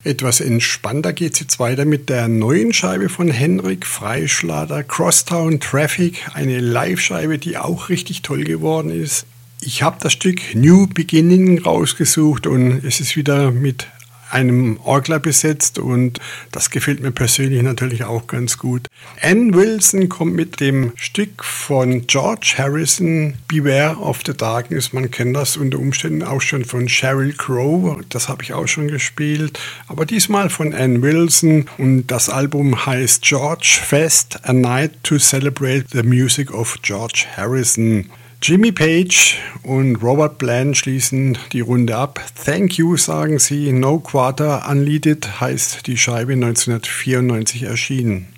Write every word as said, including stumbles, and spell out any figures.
Etwas entspannter geht es jetzt weiter mit der neuen Scheibe von Henrik Freischlader, Crosstown Traffic, eine Live-Scheibe, die auch richtig toll geworden ist. Ich habe das Stück New Beginning rausgesucht und es ist wieder mit einem Orgler besetzt und das gefällt mir persönlich natürlich auch ganz gut. Ann Wilson kommt mit dem Stück von George Harrison, Beware of the Darkness. Man kennt das unter Umständen auch schon von Sheryl Crow, das habe ich auch schon gespielt, aber diesmal von Ann Wilson und das Album heißt George Fest, A Night to Celebrate the Music of George Harrison. Jimmy Page und Robert Plant schließen die Runde ab. Thank you, sagen sie. No Quarter Unleaded heißt die Scheibe neunzehnhundertvierundneunzig erschienen.